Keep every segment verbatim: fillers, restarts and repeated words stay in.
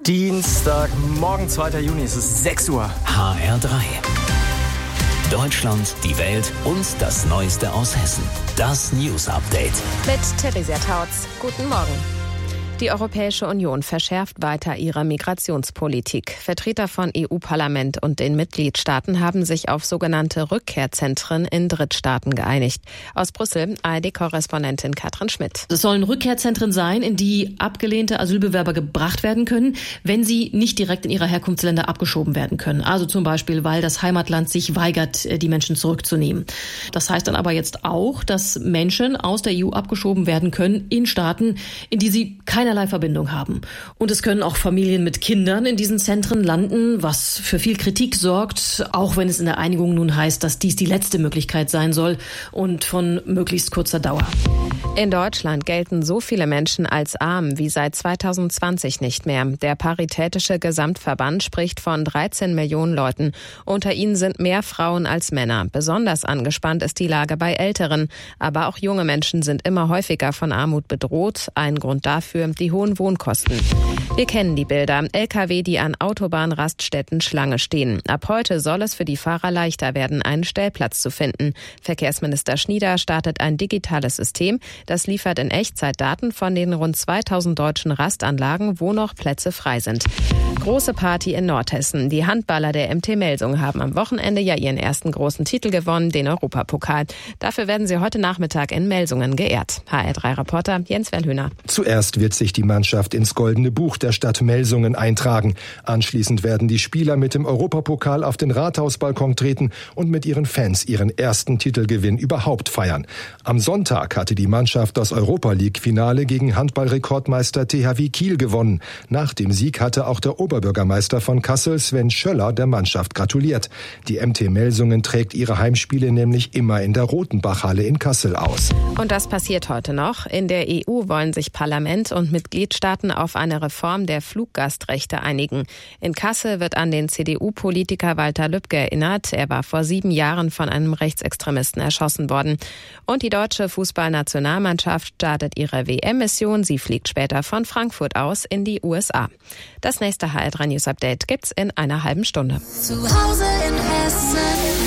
Dienstag, morgen zweiter Juni, es ist sechs Uhr. H R drei. Deutschland, die Welt und das Neueste aus Hessen. Das News Update. Mit Theresia Tautz. Guten Morgen. Die Europäische Union verschärft weiter ihre Migrationspolitik. Vertreter von E U-Parlament und den Mitgliedstaaten haben sich auf sogenannte Rückkehrzentren in Drittstaaten geeinigt. Aus Brüssel, A R D-Korrespondentin Katrin Schmidt. Es sollen Rückkehrzentren sein, in die abgelehnte Asylbewerber gebracht werden können, wenn sie nicht direkt in ihre Herkunftsländer abgeschoben werden können. Also zum Beispiel, weil das Heimatland sich weigert, die Menschen zurückzunehmen. Das heißt dann aber jetzt auch, dass Menschen aus der E U abgeschoben werden können in Staaten, in die sie keine keinerlei Verbindung haben. Und es können auch Familien mit Kindern in diesen Zentren landen, was für viel Kritik sorgt, auch wenn es in der Einigung nun heißt, dass dies die letzte Möglichkeit sein soll und von möglichst kurzer Dauer. In Deutschland gelten so viele Menschen als arm wie seit zweitausendzwanzig nicht mehr. Der Paritätische Gesamtverband spricht von dreizehn Millionen Leuten. Unter ihnen sind mehr Frauen als Männer. Besonders angespannt ist die Lage bei Älteren. Aber auch junge Menschen sind immer häufiger von Armut bedroht. Ein Grund dafür die hohen Wohnkosten. Wir kennen die Bilder. L K W, die an Autobahnraststätten Schlange stehen. Ab heute soll es für die Fahrer leichter werden, einen Stellplatz zu finden. Verkehrsminister Schnieder startet ein digitales System. Das liefert in Echtzeit Daten von den rund zweitausend deutschen Rastanlagen, wo noch Plätze frei sind. Große Party in Nordhessen. Die Handballer der M T Melsungen haben am Wochenende ja ihren ersten großen Titel gewonnen, den Europapokal. Dafür werden sie heute Nachmittag in Melsungen geehrt. H R drei Reporter Jens Wellhöhner. Zuerst wird sich die Mannschaft ins Goldene Buch der Stadt Melsungen eintragen. Anschließend werden die Spieler mit dem Europapokal auf den Rathausbalkon treten und mit ihren Fans ihren ersten Titelgewinn überhaupt feiern. Am Sonntag hatte die Mannschaft das Europa-League-Finale gegen Handballrekordmeister T H W Kiel gewonnen. Nach dem Sieg hatte auch der Oberbürgermeister von Kassel, Sven Schöller, der Mannschaft gratuliert. Die M T Melsungen trägt ihre Heimspiele nämlich immer in der Rotenbachhalle in Kassel aus. Und das passiert heute noch. In der E U wollen sich Parlament und Mitgliedstaaten auf eine Reform der Fluggastrechte einigen. In Kassel wird an den C D U-Politiker Walter Lübcke erinnert. Er war vor sieben Jahren von einem Rechtsextremisten erschossen worden. Und die deutsche Fußballnationalmannschaft startet ihre W M-Mission. Sie fliegt später von Frankfurt aus in die U S A. Das nächste H R drei News Update gibt's in einer halben Stunde. Zu Hause in Hessen.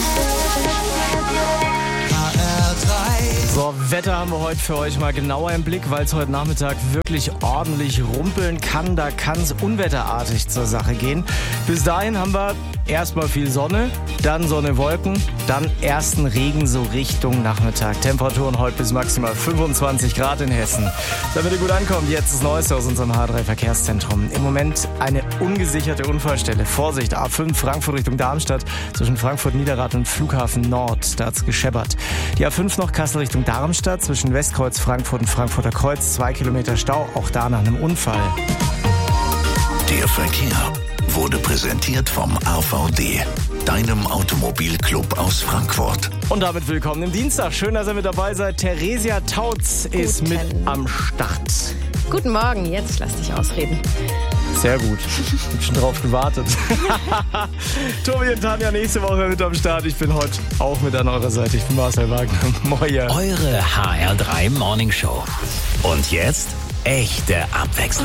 So, Wetter haben wir heute für euch mal genauer im Blick, weil es heute Nachmittag wirklich ordentlich rumpeln kann. Da kann es unwetterartig zur Sache gehen. Bis dahin haben wir erstmal viel Sonne, dann Sonne, Wolken, dann ersten Regen so Richtung Nachmittag. Temperaturen heute bis maximal fünfundzwanzig Grad in Hessen. Damit ihr gut ankommt, jetzt das Neueste aus unserem H drei Verkehrszentrum. Im Moment eine ungesicherte Unfallstelle. Vorsicht, A fünf Frankfurt Richtung Darmstadt zwischen Frankfurt Niederrad und Flughafen Nord. Da hat's gescheppert. Die A fünf noch Kassel Richtung Darmstadt zwischen Westkreuz Frankfurt und Frankfurter Kreuz. Zwei Kilometer Stau, auch da nach einem Unfall. Der Verkehr wurde präsentiert vom A V D, deinem Automobilclub aus Frankfurt. Und damit willkommen im Dienstag. Schön, dass ihr mit dabei seid. Theresia Tautz ist mit am Start. Guten Morgen, jetzt lass dich ausreden. Sehr gut. Ich hab schon drauf gewartet. Tobi und Tanja nächste Woche mit am Start. Ich bin heute auch mit an eurer Seite. Ich bin Marcel Wagner. Moin. Eure H R drei Morning Show. Und jetzt echte Abwechslung.